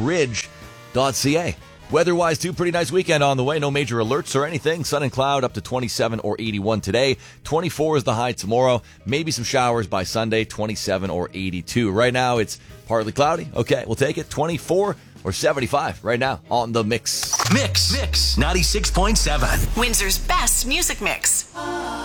www.bridge.ca. Weather-wise, too, pretty nice weekend on the way. No major alerts or anything. Sun and cloud up to 27 or 81 today. 24 is the high tomorrow. Maybe some showers by Sunday, 27 or 82. Right now, it's partly cloudy. Okay, we'll take it. 24 or 75 right now on the Mix. Mix 96.7. Windsor's best music mix.